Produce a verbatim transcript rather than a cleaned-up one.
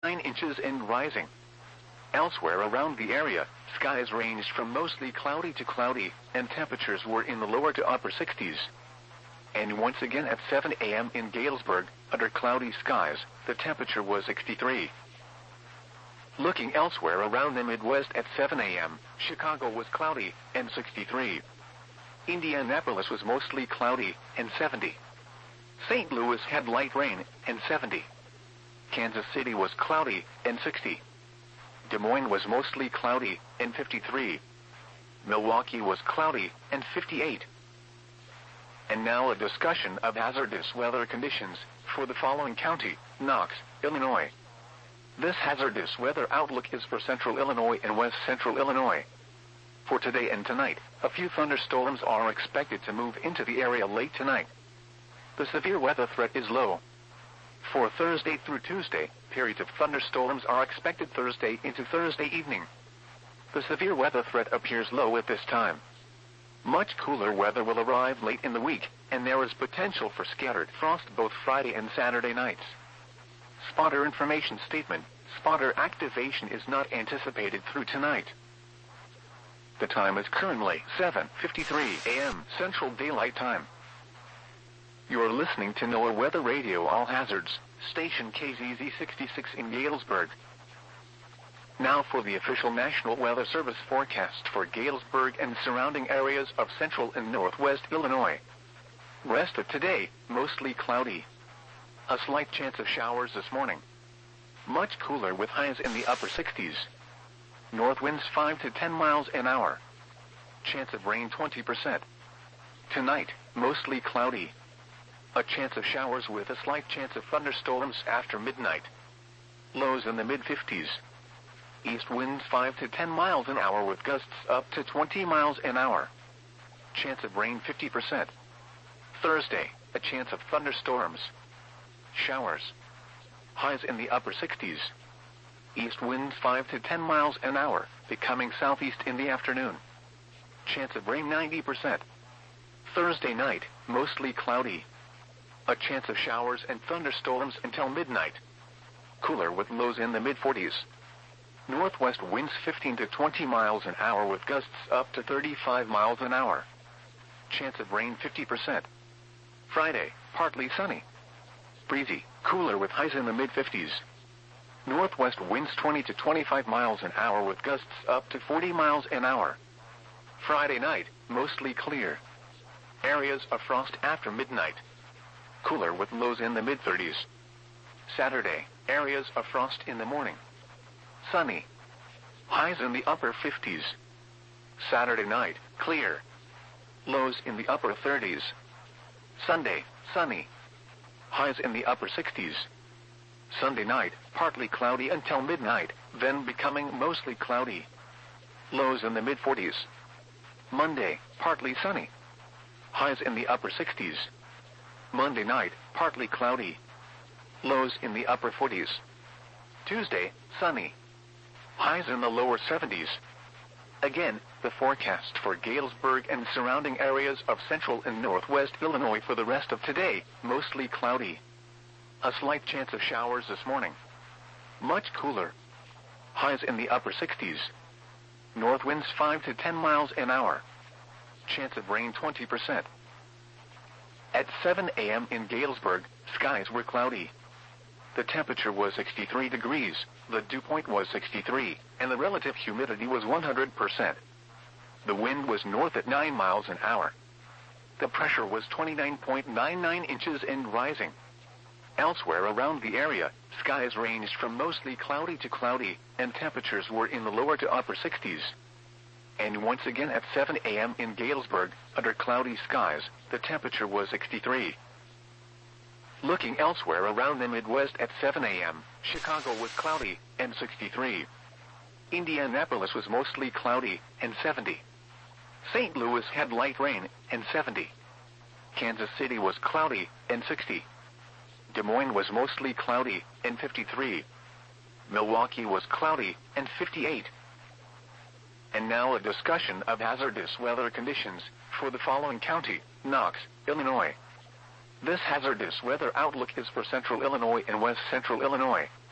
nine inches and rising. Elsewhere around the area, skies ranged from mostly cloudy to cloudy, and temperatures were in the lower to upper sixties. And once again at seven a m in Galesburg, under cloudy skies, the temperature was sixty-three. Looking elsewhere around the Midwest at seven a m, Chicago was cloudy, and sixty-three. Indianapolis was mostly cloudy, and seventy. Saint Louis had light rain, and seventy. Kansas City was cloudy, and sixty. Des Moines was mostly cloudy, and fifty-three. Milwaukee was cloudy, and fifty-eight. And now a discussion of hazardous weather conditions for the following county: Knox, Illinois. This hazardous weather outlook is for central Illinois and west central Illinois. For today and tonight, a few thunderstorms are expected to move into the area late tonight. The severe weather threat is low. For Thursday through Tuesday, periods of thunderstorms are expected Thursday into Thursday evening. The severe weather threat appears low at this time. Much cooler weather will arrive late in the week, and there is potential for scattered frost both Friday and Saturday nights. Spotter information statement: spotter activation is not anticipated through tonight. The time is currently seven fifty-three a m Central Daylight Time. You are listening to NOAA Weather Radio All Hazards, station K Z Z sixty-six in Galesburg. Now for the official National Weather Service forecast for Galesburg and surrounding areas of central and northwest Illinois. Rest of today, mostly cloudy. A slight chance of showers this morning. Much cooler with highs in the upper sixties. North winds five to ten miles an hour. Chance of rain twenty percent. Tonight, mostly cloudy. A chance of showers with a slight chance of thunderstorms after midnight. Lows in the mid fifties. East winds five to ten miles an hour with gusts up to twenty miles an hour. Chance of rain fifty percent. Thursday, a chance of thunderstorms. Showers. Highs in the upper sixties. East winds five to ten miles an hour, becoming southeast in the afternoon. Chance of rain ninety percent. Thursday night, mostly cloudy. A chance of showers and thunderstorms until midnight. Cooler with lows in the mid forties. Northwest winds fifteen to twenty miles an hour with gusts up to thirty-five miles an hour. Chance of rain fifty percent. Friday, partly sunny. Breezy, cooler with highs in the mid fifties. Northwest winds twenty to twenty-five miles an hour with gusts up to forty miles an hour. Friday night, mostly clear. Areas of frost after midnight. Cooler with lows in the mid thirties. Saturday, areas of frost in the morning. Sunny. Highs in the upper fifties. Saturday night, clear. Lows in the upper thirties. Sunday, sunny. Highs in the upper sixties. Sunday night, partly cloudy until midnight, then becoming mostly cloudy. Lows in the mid forties. Monday, partly sunny. Highs in the upper sixties. Monday night, partly cloudy. Lows in the upper forties. Tuesday, sunny. Highs in the lower seventies. Again, the forecast for Galesburg and surrounding areas of central and northwest Illinois for the rest of today, mostly cloudy. A slight chance of showers this morning. Much cooler. Highs in the upper sixties. North winds five to ten miles an hour. Chance of rain twenty percent. At seven a m in Galesburg, skies were cloudy. The temperature was sixty-three degrees, the dew point was sixty-three, and the relative humidity was one hundred percent. The wind was north at nine miles an hour. The pressure was twenty-nine point nine nine inches and rising. Elsewhere around the area, skies ranged from mostly cloudy to cloudy, and temperatures were in the lower to upper sixties. And once again at seven a m in Galesburg, under cloudy skies, the temperature was sixty-three. Looking elsewhere around the Midwest at seven a m, Chicago was cloudy, and sixty-three. Indianapolis was mostly cloudy, and seventy. Saint Louis had light rain, and seventy. Kansas City was cloudy, and sixty. Des Moines was mostly cloudy, and fifty-three. Milwaukee was cloudy, and fifty-eight. And now a discussion of hazardous weather conditions for the following county: Knox, Illinois. This hazardous weather outlook is for central Illinois and west central Illinois.